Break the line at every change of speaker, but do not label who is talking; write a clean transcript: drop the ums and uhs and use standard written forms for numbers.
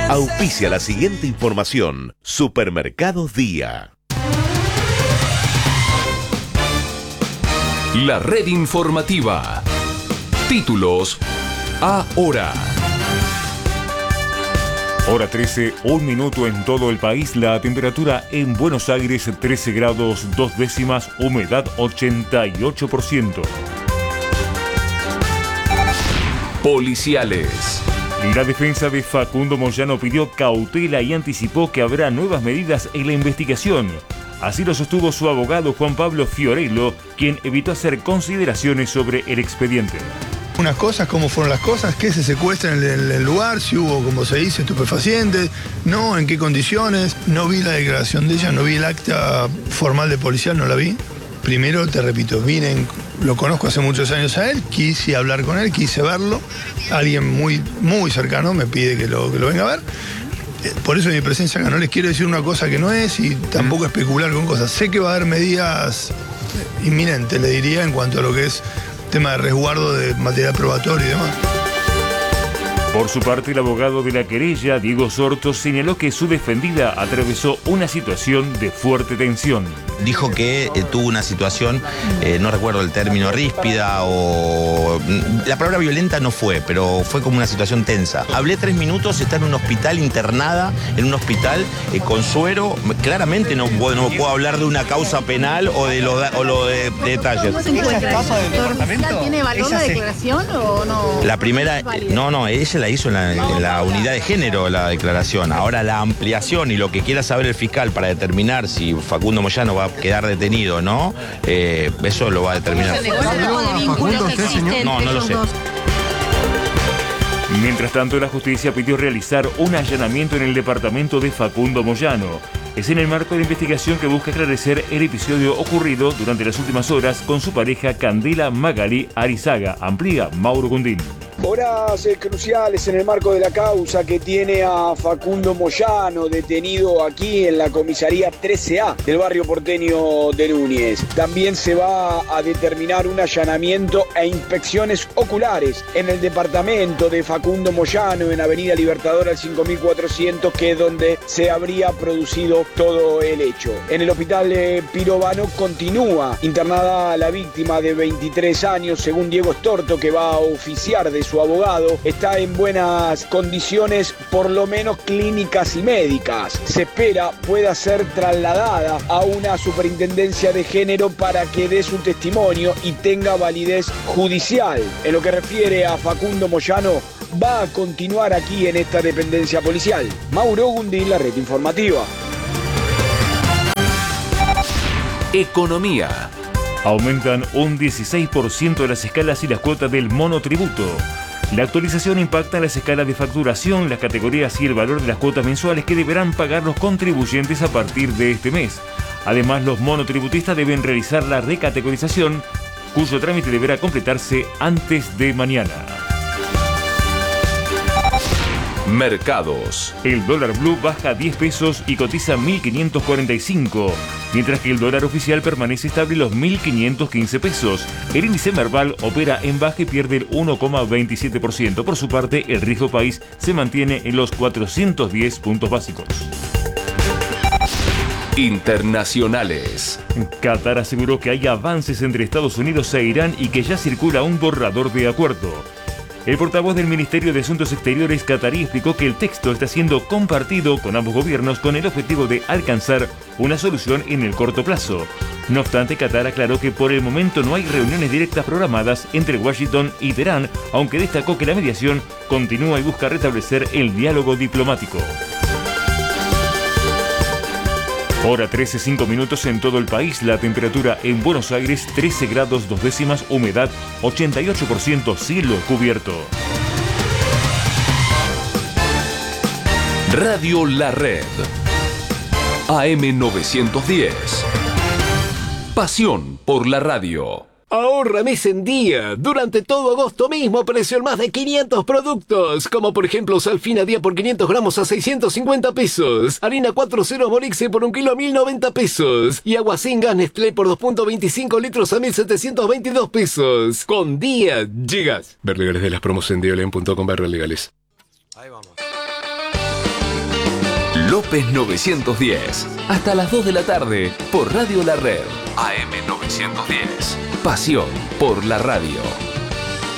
Auspicia la siguiente información. Supermercados Día.
La red informativa. Títulos ahora.
Hora 13, 1 minuto en todo el país. La temperatura en Buenos Aires 13 grados 2 décimas, humedad 88%.
Policiales.
La defensa de Facundo Moyano pidió cautela y anticipó que habrá nuevas medidas en la investigación. Así lo sostuvo su abogado Juan Pablo Fiorello, quien evitó hacer consideraciones sobre el expediente.
Unas cosas, cómo fueron las cosas, qué se secuestra en el lugar, si hubo, como se dice, estupefacientes, no, en qué condiciones. No vi la declaración de ella, no vi el acta formal de policial, no la vi. Primero, te repito, lo conozco hace muchos años a él, quise hablar con él, quise verlo. Alguien muy, muy cercano me pide que lo venga a ver. Por eso mi presencia acá, no les quiero decir una cosa que no es y tampoco especular con cosas. Sé que va a haber medidas inminentes, le diría, en cuanto a lo que es tema de resguardo de material probatorio y demás.
Por su parte, el abogado de la querella, Diego Sorto, señaló que su defendida atravesó una situación de fuerte tensión.
Dijo que tuvo una situación, no recuerdo el término, ríspida o... La palabra violenta no fue, pero fue como una situación tensa. Hablé 3 minutos, está en un hospital internada, en un hospital con suero. Claramente no puedo hablar de una causa penal o de detalles.
¿Cómo se encuentra? ¿Tiene valor la declaración o no?
La primera, no, ella la hizo en la unidad de género, la declaración. Ahora la ampliación y lo que quiera saber el fiscal para determinar si Facundo Moyano va a quedar detenido o no, eso lo va a determinar. No lo sé.
Mientras tanto, la justicia pidió realizar un allanamiento en el departamento de Facundo Moyano. Es en el marco de la investigación que busca esclarecer el episodio ocurrido durante las últimas horas con su pareja Candela Magali Arizaga. Amplía Mauro Gundín.
Horas cruciales en el marco de la causa que tiene a Facundo Moyano detenido aquí en la comisaría 13A del barrio porteño de Núñez. También se va a determinar un allanamiento e inspecciones oculares en el departamento de Facundo Moyano en Avenida Libertador al 5400, que es donde se habría producido todo el hecho. En el hospital Pirovano continúa internada la víctima de 23 años, según Diego Storto, que va a oficiar de su abogado. Está en buenas condiciones, por lo menos clínicas y médicas. Se espera pueda ser trasladada a una superintendencia de género para que dé su testimonio y tenga validez judicial. En lo que refiere a Facundo Moyano, va a continuar aquí en esta dependencia policial. Mauro Gundín, la red informativa.
Economía.
Aumentan un 16% de las escalas y las cuotas del monotributo. La actualización impacta en las escalas de facturación, las categorías y el valor de las cuotas mensuales que deberán pagar los contribuyentes a partir de este mes. Además, los monotributistas deben realizar la recategorización, cuyo trámite deberá completarse antes de mañana.
Mercados.
El dólar blue baja 10 pesos y cotiza 1.545, mientras que el dólar oficial permanece estable en los 1.515 pesos. El índice Merval opera en baja y pierde el 1,27%. Por su parte, el riesgo país se mantiene en los 410 puntos básicos.
Internacionales.
Qatar aseguró que hay avances entre Estados Unidos e Irán y que ya circula un borrador de acuerdo. El portavoz del Ministerio de Asuntos Exteriores qatarí explicó que el texto está siendo compartido con ambos gobiernos con el objetivo de alcanzar una solución en el corto plazo. No obstante, Qatar aclaró que por el momento no hay reuniones directas programadas entre Washington y Teherán, aunque destacó que la mediación continúa y busca restablecer el diálogo diplomático. Hora 13, 5 minutos en todo el país. La temperatura en Buenos Aires 13 grados 2 décimas, humedad 88%, cielo cubierto.
Radio La Red. AM 910. Pasión por la radio.
Ahorra mes en día. Durante todo agosto mismo precio en más de 500 productos. Como por ejemplo Salfina Día por 500 gramos a 650 pesos. Harina 4.0 Morixe por 1 kilo a 1.090 pesos. Y agua sin gas Nestlé por 2.25 litros a 1.722 pesos. Con Día llegas.
Ver legales de las promos en dialen.com/legales.
Ahí vamos.
López 910. Hasta las 2 de la tarde por Radio La Red. AM 910. Pasión por la radio.